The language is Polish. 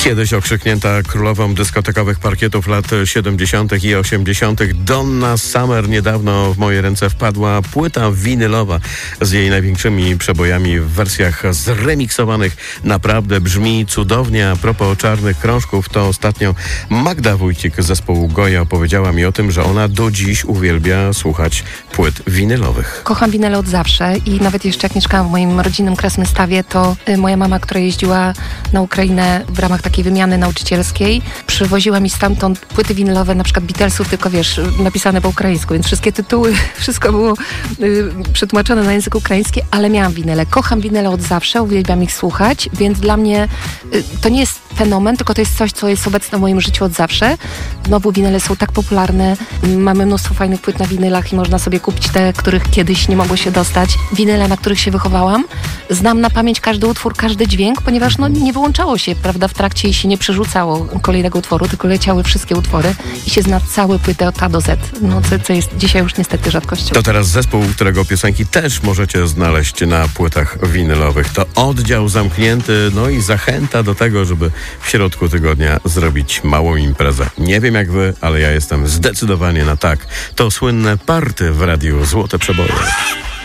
Kiedyś okrzyknięta królową dyskotekowych parkietów lat 70. i 80. Donna Summer, niedawno w moje ręce wpadła płyta winylowa z jej największymi przebojami w wersjach zremiksowanych. Naprawdę brzmi cudownie. A propos czarnych krążków, to ostatnio Magda Wójcik z zespołu Goja opowiedziała mi o tym, że ona do dziś uwielbia słuchać płyt winylowych. Kocham winyle od zawsze i nawet jeszcze jak mieszkałam w moim rodzinnym Krasnystawie, to moja mama, która jeździła na Ukrainę w ramach takiej wymiany nauczycielskiej, przywoziła mi stamtąd płyty winylowe, na przykład Beatlesów, tylko wiesz, napisane po ukraińsku, więc wszystkie tytuły, wszystko było przetłumaczone na język ukraiński, ale miałam winyle. Kocham winyle od zawsze, uwielbiam ich słuchać, więc dla mnie to nie jest fenomen, tylko to jest coś, co jest obecne w moim życiu od zawsze. Znowu winyle są tak popularne, mamy mnóstwo fajnych płyt na winylach i można sobie kupić te, których kiedyś nie mogło się dostać. Winyle, na których się wychowałam. Znam na pamięć każdy utwór, każdy dźwięk, ponieważ nie wyłączało się, prawda, w trakcie i się nie przerzucało kolejnego utworu, tylko leciały wszystkie utwory i się zna całe płyty od A do Z, co jest dzisiaj już niestety rzadkością. To teraz zespół, którego piosenki też możecie znaleźć na płytach winylowych. To Oddział Zamknięty, no i zachęta do tego, żeby w środku tygodnia zrobić małą imprezę. Nie wiem jak wy, ale ja jestem zdecydowanie na tak. To słynne party w radiu Złote Przeboje.